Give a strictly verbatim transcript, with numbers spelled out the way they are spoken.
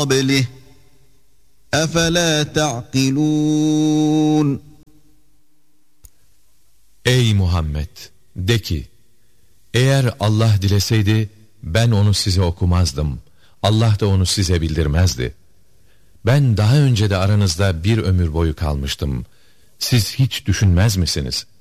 قَبْلِهِ أَفَلَا تَعْقِلُونَ Ey Muhammed! De ki, eğer Allah dileseydi, ben onu size okumazdım. Allah da onu size bildirmezdi. Ben daha önce de aranızda bir ömür boyu kalmıştım. Siz hiç düşünmez misiniz?